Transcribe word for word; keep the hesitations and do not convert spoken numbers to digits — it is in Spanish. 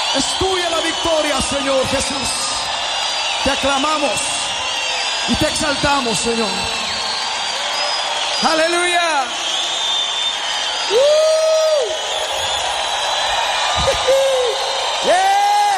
Es tuya la victoria, Señor Jesús. Te aclamamos y te exaltamos, Señor. Aleluya. ¡Uh!